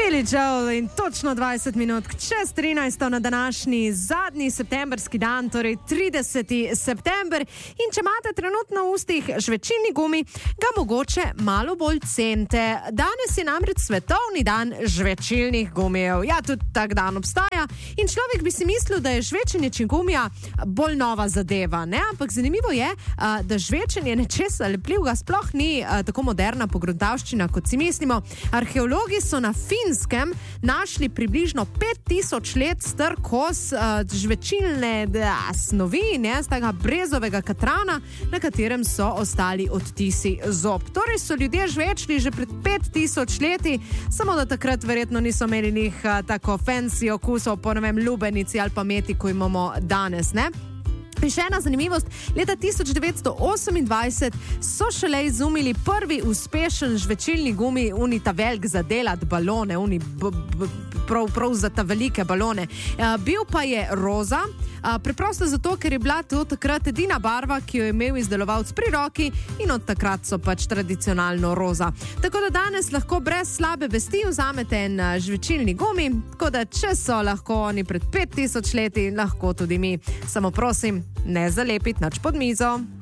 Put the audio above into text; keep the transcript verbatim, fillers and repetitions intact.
Billy Joel in točno dvajset minut čez trinajsto na današnji zadnji septemberski dan, torej trideseti september. In če imate trenutno v ustih žvečilni gumi, ga mogoče malo bolj cenite. Danes je namreč svetovni dan žvečilnih gumijev. Ja, tudi tak dan obstaja in človek bi si mislil, da je žvečenje čingumija bolj nova zadeva, ne? Ampak zanimivo je, da žvečenje nečesa lepljivega sploh ni tako moderna pogruntavščina, kot si mislimo. Arheologi so na Finskem našli približno pet tisoč let star kos uh, žvečilne da, snovi, ne, z tega brezovega katrana, na katerem so ostali odtisi zob. Torej so ljudje žvečili že pred pet tisoč leti, samo da takrat verjetno niso imeli njih uh, tako fancy okusov po, ne vem, lubenici ali pa meti, ko imamo danes, ne? In še ena zanimivost, leta tisoč devetsto osemindvajset so šele izumili prvi uspešen žvečilni gumi, uni ta velik za delati balone, uni b, b, prav, prav za ta velike balone. Uh, bil pa je roza, uh, preprosto zato, ker je bila to takrat edina barva, ki jo je imel izdelovalec pri roki in od takrat so pač tradicionalno roza. Tako da danes lahko brez slabe vesti vzamete en uh, žvečilni gumi, tako da če so lahko oni pred pet tisoč leti, lahko tudi mi. Samo prosim, ne zalepiti nič pod mizo.